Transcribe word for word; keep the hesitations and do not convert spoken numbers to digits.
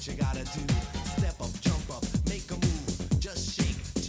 what you gotta do. Step up, jump up, make a move.